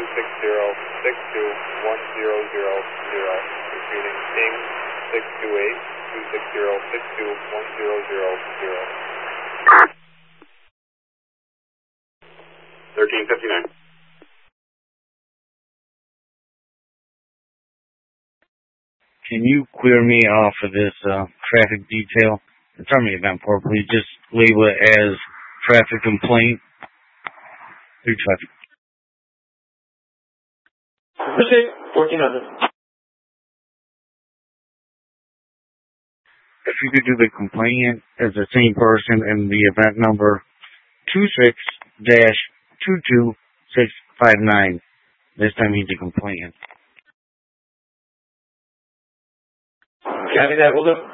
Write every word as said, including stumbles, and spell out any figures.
six zero six two one zero zero zero. Repeating, ping six two eight two six zero six two one zero zero zero. thirteen fifty-nine. Can you clear me off of this uh, traffic detail? It's on the event port. Please just label it as traffic complaint. Through traffic. fourteen hundred. If you could do the complainant as the same person and the event number two six dash two two six five nine. This time he's a complainant. Copy that, we'll do.